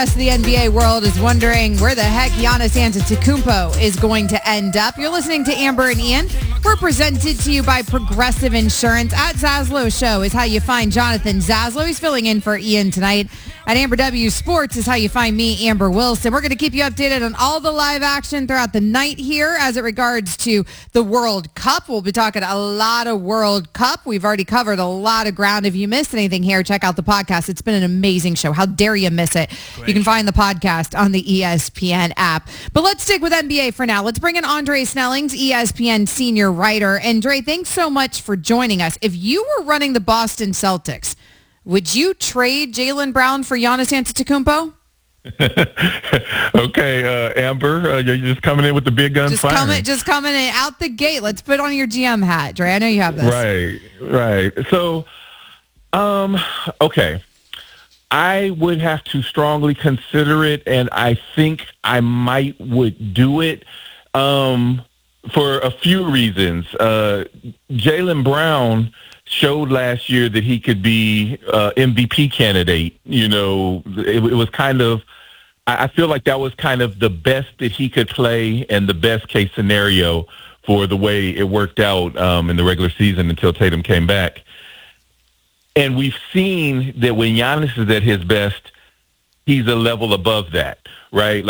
rest of the NBA world is wondering where the heck Giannis Antetokounmpo is going to end up. You're listening to Amber and Ian. We're presented to you by Progressive Insurance. At Zaslow Show is how you find Jonathan Zaslow. He's filling in for Ian tonight. At Amber W Sports is how you find me, Amber Wilson. We're going to keep you updated on all the live action throughout the night here as it regards to the World Cup. We'll be talking a lot of World Cup. We've already covered a lot of ground. If you missed anything here, check out the podcast. It's been an amazing show. How dare you miss it? Great. You can find the podcast on the ESPN app. But let's stick with NBA for now. Let's bring in Andre Snellings, ESPN senior writer. And Dre, thanks so much for joining us. If you were running the Boston Celtics, would you trade Jaylen Brown for Giannis Antetokounmpo? Okay, Amber, you're just coming in with the big guns firing. Just coming in out the gate. Let's put on your GM hat, Dre. I know you have this. Right. So, okay. I would have to strongly consider it, and I think I would do it for a few reasons. Jaylen Brown showed last year that he could be MVP candidate. You know, it was kind of, I feel like that was kind of the best that he could play and the best case scenario for the way it worked out in the regular season until Tatum came back. And we've seen that when Giannis is at his best, he's a level above that, right?